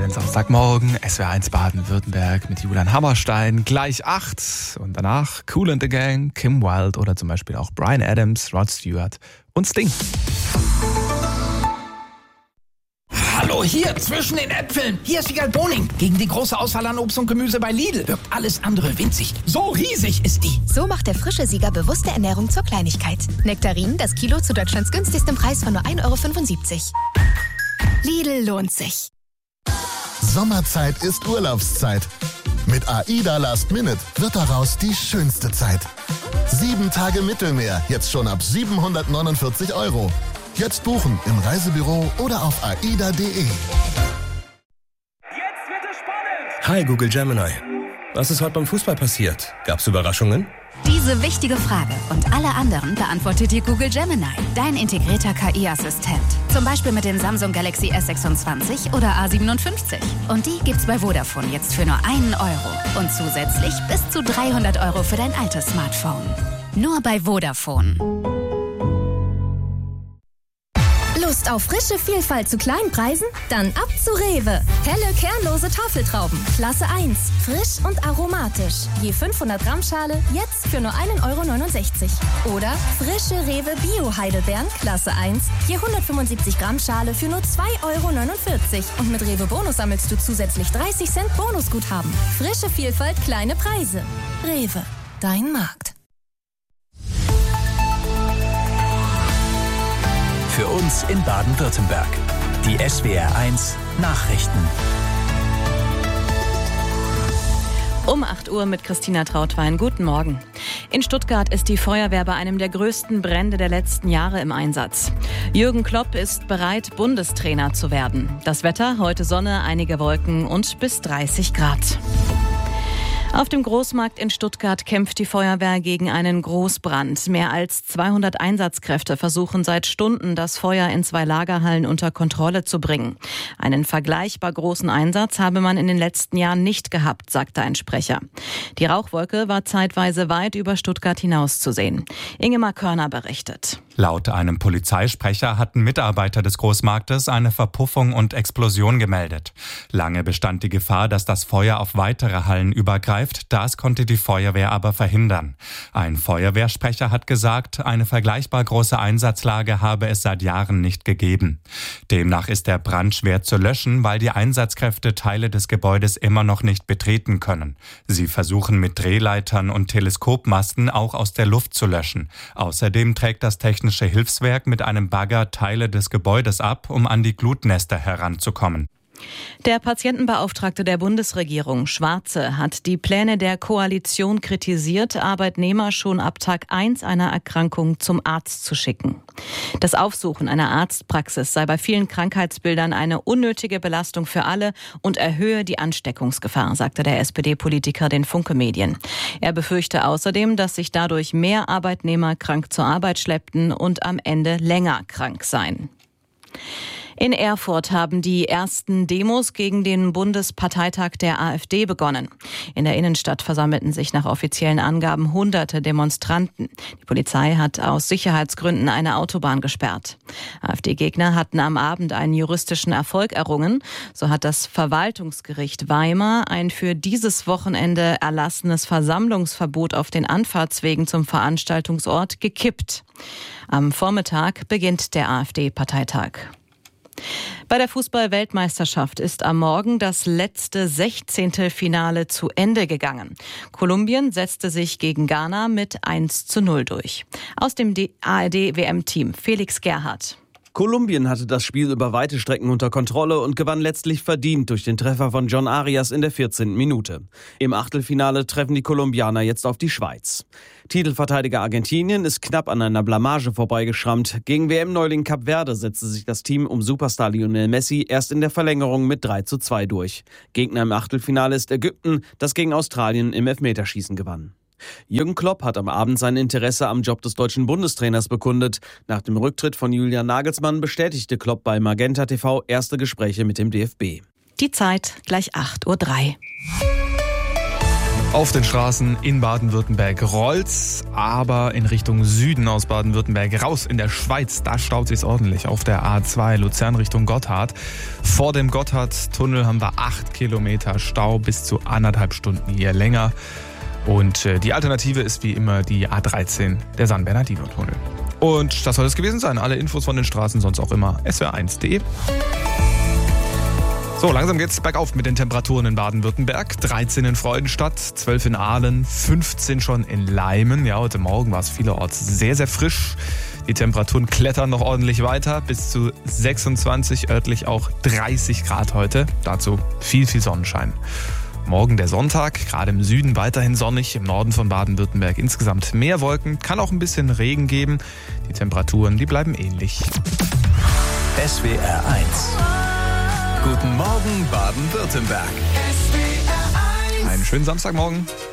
schönen Samstagmorgen. SWR1 Baden-Württemberg mit Julian Hammerstein. Gleich 8 und danach Kool and the Gang, Kim Wilde oder zum Beispiel auch Bryan Adams, Rod Stewart und Sting. Hallo, hier zwischen den Äpfeln. Hier ist Wiegald Boning. Gegen die große Auswahl an Obst und Gemüse bei Lidl wirkt alles andere winzig. So riesig ist die. So macht der frische Sieger bewusste Ernährung zur Kleinigkeit. Nektarinen, das Kilo zu Deutschlands günstigstem Preis von nur 1,75 €. Lidl lohnt sich. Sommerzeit ist Urlaubszeit. Mit AIDA Last Minute wird daraus die schönste Zeit. 7 Tage Mittelmeer, jetzt schon ab 749 €. Jetzt buchen im Reisebüro oder auf aida.de. Jetzt wird es spannend! Hi Google Gemini. Was ist heute beim Fußball passiert? Gab's Überraschungen? Diese wichtige Frage und alle anderen beantwortet dir Google Gemini, dein integrierter KI-Assistent. Zum Beispiel mit dem Samsung Galaxy S26 oder A57. Und die gibt's bei Vodafone jetzt für nur 1 €. Und zusätzlich bis zu 300 € für dein altes Smartphone. Nur bei Vodafone. Lust auf frische Vielfalt zu kleinen Preisen? Dann ab zu Rewe. Helle, kernlose Tafeltrauben, Klasse 1. Frisch und aromatisch. Je 500 Gramm Schale, jetzt für nur 1,69 € Oder frische Rewe Bio-Heidelbeeren, Klasse 1. Je 175 Gramm Schale für nur 2,49 € Und mit Rewe Bonus sammelst du zusätzlich 30 Cent Bonusguthaben. Frische Vielfalt, kleine Preise. Rewe, dein Markt. Für uns in Baden-Württemberg. Die SWR1 Nachrichten. Um 8 Uhr mit Christina Trautwein. Guten Morgen. In Stuttgart ist die Feuerwehr bei einem der größten Brände der letzten Jahre im Einsatz. Jürgen Klopp ist bereit, Bundestrainer zu werden. Das Wetter, heute Sonne, einige Wolken und bis 30 Grad. Auf dem Großmarkt in Stuttgart kämpft die Feuerwehr gegen einen Großbrand. Mehr als 200 Einsatzkräfte versuchen seit Stunden, das Feuer in 2 Lagerhallen unter Kontrolle zu bringen. Einen vergleichbar großen Einsatz habe man in den letzten Jahren nicht gehabt, sagte ein Sprecher. Die Rauchwolke war zeitweise weit über Stuttgart hinaus zu sehen. Ingemar Körner berichtet. Laut einem Polizeisprecher hatten Mitarbeiter des Großmarktes eine Verpuffung und Explosion gemeldet. Lange bestand die Gefahr, dass das Feuer auf weitere Hallen übergreift. Das konnte die Feuerwehr aber verhindern. Ein Feuerwehrsprecher hat gesagt, eine vergleichbar große Einsatzlage habe es seit Jahren nicht gegeben. Demnach ist der Brand schwer zu löschen, weil die Einsatzkräfte Teile des Gebäudes immer noch nicht betreten können. Sie versuchen mit Drehleitern und Teleskopmasten auch aus der Luft zu löschen. Außerdem trägt das Technische Hilfswerk mit einem Bagger Teile des Gebäudes ab, um an die Glutnester heranzukommen. Der Patientenbeauftragte der Bundesregierung, Schwarze, hat die Pläne der Koalition kritisiert, Arbeitnehmer schon ab Tag 1 einer Erkrankung zum Arzt zu schicken. Das Aufsuchen einer Arztpraxis sei bei vielen Krankheitsbildern eine unnötige Belastung für alle und erhöhe die Ansteckungsgefahr, sagte der SPD-Politiker den Funke Medien. Er befürchte außerdem, dass sich dadurch mehr Arbeitnehmer krank zur Arbeit schleppten und am Ende länger krank seien. In Erfurt haben die ersten Demos gegen den Bundesparteitag der AfD begonnen. In der Innenstadt versammelten sich nach offiziellen Angaben Hunderte Demonstranten. Die Polizei hat aus Sicherheitsgründen eine Autobahn gesperrt. AfD-Gegner hatten am Abend einen juristischen Erfolg errungen. So hat das Verwaltungsgericht Weimar ein für dieses Wochenende erlassenes Versammlungsverbot auf den Anfahrtswegen zum Veranstaltungsort gekippt. Am Vormittag beginnt der AfD-Parteitag. Bei der Fußball-Weltmeisterschaft ist am Morgen das letzte 16. Finale zu Ende gegangen. Kolumbien setzte sich gegen Ghana mit 1:0 durch. Aus dem ARD-WM-Team Felix Gerhardt. Kolumbien hatte das Spiel über weite Strecken unter Kontrolle und gewann letztlich verdient durch den Treffer von John Arias in der 14. Minute. Im Achtelfinale treffen die Kolumbianer jetzt auf die Schweiz. Titelverteidiger Argentinien ist knapp an einer Blamage vorbeigeschrammt. Gegen WM-Neuling Kap Verde setzte sich das Team um Superstar Lionel Messi erst in der Verlängerung mit 3:2 durch. Gegner im Achtelfinale ist Ägypten, das gegen Australien im Elfmeterschießen gewann. Jürgen Klopp hat am Abend sein Interesse am Job des deutschen Bundestrainers bekundet. Nach dem Rücktritt von Julian Nagelsmann bestätigte Klopp bei Magenta TV erste Gespräche mit dem DFB. Die Zeit gleich 8:03 Uhr. Auf den Straßen in Baden-Württemberg rollt's, aber in Richtung Süden aus Baden-Württemberg raus in der Schweiz, da staut sich's ordentlich auf der A2 Luzern Richtung Gotthard. Vor dem Gotthardtunnel haben wir 8 Kilometer Stau, bis zu 1,5 Stunden hier länger. Und die Alternative ist wie immer die A13, der San Bernardino-Tunnel. Und das soll es gewesen sein. Alle Infos von den Straßen sonst auch immer swr1.de. So, langsam geht's bergauf mit den Temperaturen in Baden-Württemberg. 13 in Freudenstadt, 12 in Aalen, 15 schon in Leimen. Ja, heute Morgen war es vielerorts sehr, sehr frisch. Die Temperaturen klettern noch ordentlich weiter, bis zu 26, örtlich auch 30 Grad heute. Dazu viel, viel Sonnenschein. Morgen der Sonntag, gerade im Süden weiterhin sonnig, im Norden von Baden-Württemberg insgesamt mehr Wolken, kann auch ein bisschen Regen geben. Die Temperaturen, die bleiben ähnlich. SWR 1. Guten Morgen Baden-Württemberg. Einen schönen Samstagmorgen.